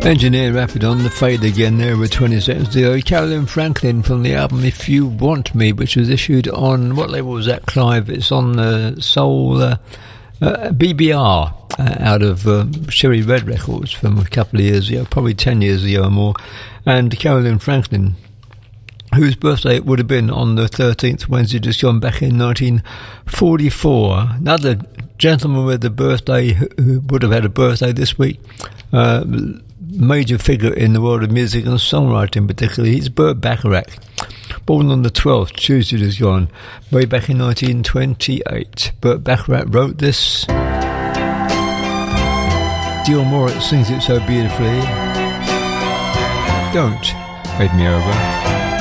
Engineer Rapid on the fade again there with 20 seconds to go. Carolyn Franklin from the album If You Want Me, which was issued on, what label was that, Clive? It's on Soul BBR out of Cherry Red Records from a couple of years ago, probably 10 years ago or more. And Carolyn Franklin, whose birthday it would have been on the 13th, Wednesday just gone, back in 1944. Another gentleman with a birthday who would have had a birthday this week, major figure in the world of music and songwriting particularly. He's Burt Bacharach, born on the 12th, Tuesday just gone, way back in 1928. Burt Bacharach wrote this. Dion Moritz sings it so beautifully. Don't Wave Me Over.